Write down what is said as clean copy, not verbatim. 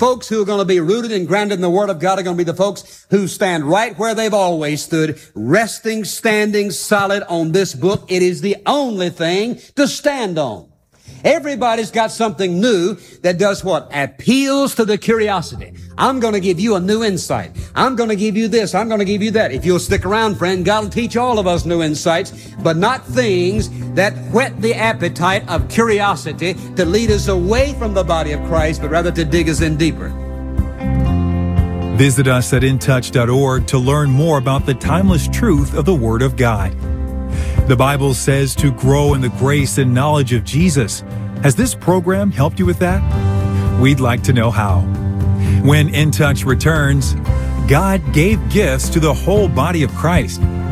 Folks who are going to be rooted and grounded in the Word of God are going to be the folks who stand right where they've always stood, resting, standing solid on this book. It is the only thing to stand on. Everybody's got something new that does what? Appeals to the curiosity. I'm going to give you a new insight. I'm going to give you this. I'm going to give you that. If you'll stick around, friend, God will teach all of us new insights, but not things that whet the appetite of curiosity to lead us away from the body of Christ, but rather to dig us in deeper. Visit us at intouch.org to learn more about the timeless truth of the Word of God. The Bible says to grow in the grace and knowledge of Jesus. Has this program helped you with that? We'd like to know how. When In Touch returns, God gave gifts to the whole body of Christ.